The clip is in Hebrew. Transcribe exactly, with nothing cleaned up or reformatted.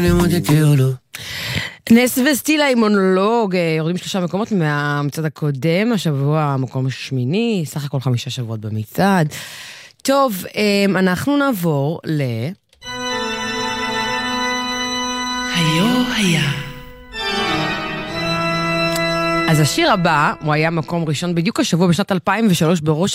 tenemos de quiero. נס וסטילה עם מונולוג, יורדים שלושה מקומות מהמצעד הקודם, השבוע המקום השמיני, סך הכל חמישה שבועות במצעד. טוב, אנחנו נעבור ל... היו היה. אז השיר הבא, הוא היה מקום ראשון בדיוק השבוע בשנת אלפיים ושלוש בראש